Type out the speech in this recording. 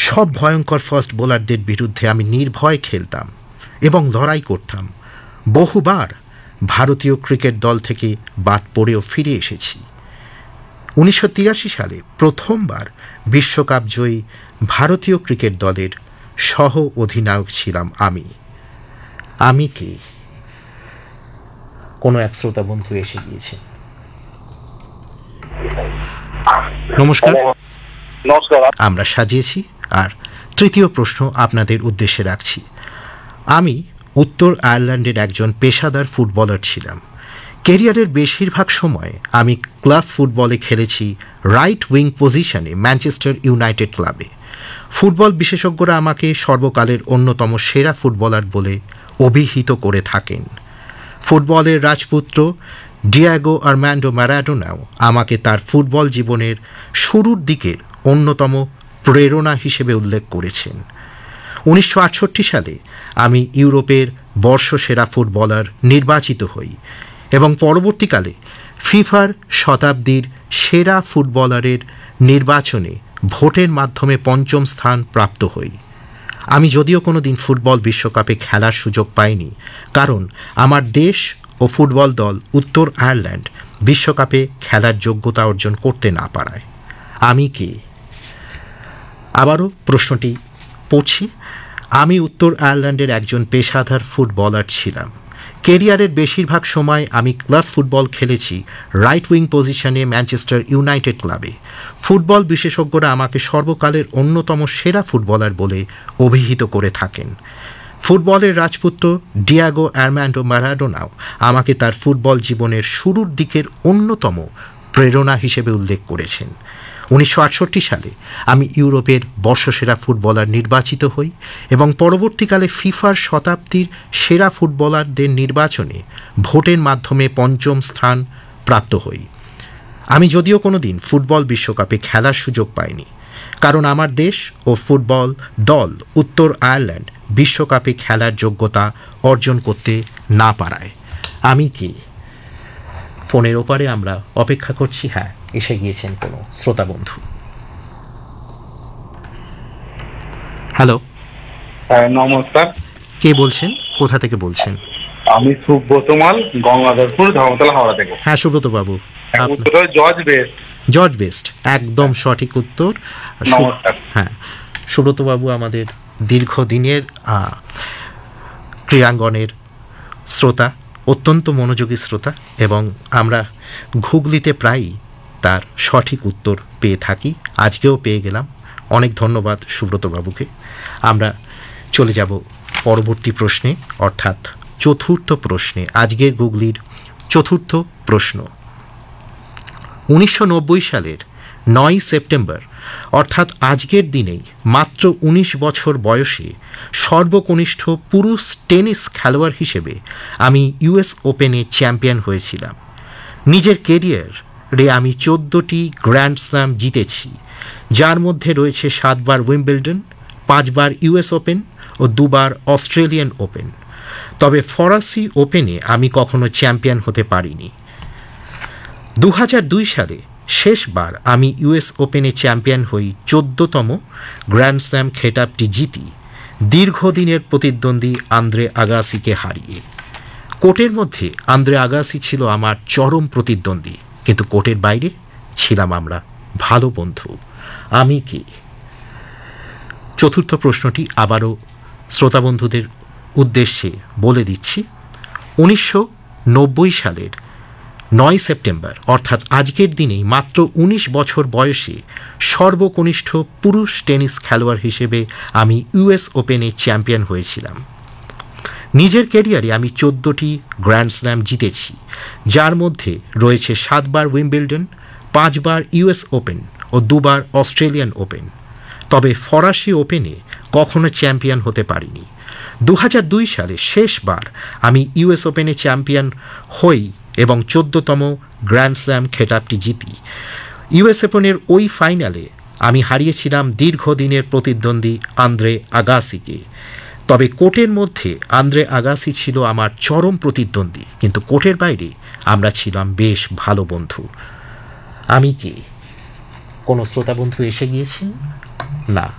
সব ভয়ঙ্কর ফাস্ট বোলারদের বিরুদ্ধে আমি নির্ভয় খেলতাম এবং লড়াই করতাম। বহুবার ভারতীয় ক্রিকেট দল থেকে বাদ পড়েও ফিরে এসেছি। 1983 সালে প্রথমবার বিশ্বকাপ জয়ী ভারতীয় ক্রিকেট দলের সহ অধিনায়ক ছিলাম আমি। আমি কে? কোনো এক শ্রোতা বন্ধু এসে গিয়েছে। নমস্কার। আমরা সাজিয়েছি আর তৃতীয় প্রশ্ন আপনাদের উদ্দেশ্যে রাখছি। আমি উত্তর আয়ারল্যান্ডের একজন পেশাদার ফুটবলার ছিলাম। ক্যারিয়ারের বেশিরভাগ সময় আমি ক্লাব ফুটবলে খেলেছি রাইট উইং পজিশনে ম্যানচেস্টার ইউনাইটেড ক্লাবে। ফুটবল বিশেষজ্ঞরা আমাকে সর্বকালের অন্যতম সেরা ফুটবলার বলে অভিহিত করে থাকেন। ফুটবলের রাজপুত্র ডিয়েগো আর্মান্ডো ম্যারাডোনাও আমাকে তার ফুটবল জীবনের শুরুর দিকের অন্যতম প্রেরণা হিসেবে উল্লেখ করেছেন। 1968 সালে আমি ইউরোপের বর্ষসেরা ফুটবলার নির্বাচিত হই এবং পরবর্তীকালে ফিফার শতাব্দীর সেরা ফুটবলারের নির্বাচনে ভোটের মাধ্যমে পঞ্চম স্থান প্রাপ্ত হই। আমি যদিও কোনো দিন ফুটবল বিশ্বকাপে খেলার সুযোগ পাইনি, কারণ আমার দেশ ও ফুটবল দল উত্তর আয়ারল্যান্ড বিশ্বকাপে খেলার যোগ্যতা অর্জন করতে না পারায়। আমি কে? আবারও প্রশ্নটি পড়ছি। আমি উত্তর আয়ারল্যান্ডের একজন পেশাদার ফুটবলার ছিলাম। ক্যারিয়ারের বেশিরভাগ সময় আমি ক্লাব ফুটবল খেলেছি রাইট উইং পজিশনে ম্যানচেস্টার ইউনাইটেড ক্লাবে। ফুটবল বিশেষজ্ঞরা আমাকে সর্বকালের অন্যতম সেরা ফুটবলার বলে অভিহিত করে থাকেন। ফুটবলের রাজপুত্র ডিয়েগো আর্মান্ডো ম্যারাডোনাও আমাকে তার ফুটবল জীবনের শুরুর দিকের অন্যতম প্রেরণা হিসেবে উল্লেখ করেছেন। 1968 সালে আমি ইউরোপের বর্ষসেরা ফুটবলার নির্বাচিত হই এবং পরবর্তীকালে ফিফার শতাব্দীর সেরা ফুটবলারদের নির্বাচনে ভোটের মাধ্যমে পঞ্চম স্থান প্রাপ্ত হই। আমি যদিও কোনো দিন ফুটবল বিশ্বকাপে খেলার সুযোগ পাইনি, কারণ আমার দেশ ও ফুটবল দল উত্তর আয়ারল্যান্ড বিশ্বকাপে খেলার যোগ্যতা অর্জন করতে না পারায়। আমি কি? ফোনের ওপারে আমরা অপেক্ষা করছি। হ্যাঁ, এসে গিয়েছেন কোনো শ্রোতা বন্ধু। হ্যালো। নমস্কার। কে বলছেন? কোথা থেকে বলছেন? আমি সুব্রত মাল, গঙ্গাধরপুর, ধর্মতলা, হাওড়া থেকে। হ্যাঁ সুব্রত বাবু, জর্জ বেস্ট। জর্জ বেস্ট, একদম সঠিক উত্তর। নমস্কার। হ্যাঁ, সুব্রত বাবু আমাদের দীর্ঘদিনের ক্রীড়াঙ্গনের শ্রোতা, অত্যন্ত মনোযোগী শ্রোতা, এবং আমরা গুগলিতে প্রায়ই তার সঠিক উত্তর পেয়ে থাকি। আজকেও পেয়ে গেলাম। অনেক ধন্যবাদ সুব্রত বাবুকে। আমরা চলে যাব পরবর্তী প্রশ্নে, অর্থাৎ চতুর্থ প্রশ্নে। আজকের গুগলির চতুর্থ প্রশ্ন। 1990 সালের 9 সেপ্টেম্বর, অর্থাৎ আজকের দিনেই মাত্র 19 বছর বয়সে সর্বকনিষ্ঠ পুরুষ টেনিস খেলোয়াড় হিসেবে আমি ইউএস ওপেনে চ্যাম্পিয়ন হয়েছিলাম। নিজের কেরিয়ারে আমি 14টি গ্র্যান্ড স্ল্যাম জিতেছি, যার মধ্যে রয়েছে 7 বার উইম্বলডন, 5 বার ইউএস ওপেন ও 2 বার অস্ট্রেলিয়ান ওপেন। তবে ফরাসি ওপেনে আমি কখনো চ্যাম্পিয়ন হতে পারিনি। 2002 সালে শেষবার আমি ইউএস ওপেনে চ্যাম্পিয়ন হই 14তম গ্র্যান্ড স্ল্যাম খেতাবটি জিতি দীর্ঘদিনের প্রতিদ্বন্দ্বী আন্দ্রে আগাসিকে হারিয়ে। কোর্টের মধ্যে আন্দ্রে আগাসি ছিল আমার চরম প্রতিদ্বন্দ্বী, কিন্তু কোর্টের বাইরে ছিলাম আমরা ভালো বন্ধু। আমি কি? চতুর্থ প্রশ্নটি আবারও শ্রোতা বন্ধুদের উদ্দেশ্যে বলে দিচ্ছি। 1990 সালের 9 সেপ্টেম্বর, অর্থাৎ আজকের দিনেই মাত্র 19 বছর বয়সে সর্বকনিষ্ঠ পুরুষ টেনিস খেলোয়াড় হিসেবে আমি ইউএস ওপেনে চ্যাম্পিয়ন হয়েছিলাম। নিজের ক্যারিয়ারে আমি 14টি গ্র্যান্ড স্ল্যাম জিতেছি, যার মধ্যে রয়েছে 7 বার উইম্বলডন, 5 বার ইউএস ওপেন ও 2 বার অস্ট্রেলিয়ান ওপেন। তবে ফরাসি ওপেনে কখনো চ্যাম্পিয়ন হতে পারিনি। 2002 সালে শেষবার আমি ইউএস ওপেনে চ্যাম্পিয়ন হই এবং 14তম গ্র্যান্ড স্ল্যাম খেতাবটি জিতি। ইউএস ওপেনের ওই ফাইনালে আমি হারিয়েছিলাম দীর্ঘদিনের প্রতিদ্বন্দ্বী আন্দ্রে আগাসিকে। তবে কোর্টের মধ্যে আন্দ্রে আগাসি ছিল আমার চরম প্রতিদ্বন্দ্বী, কিন্তু কোর্টের বাইরে আমরা ছিলাম বেশ ভালো বন্ধু। আমি কি? কোনো শ্রোতা বন্ধু এসে গিয়েছেন? না।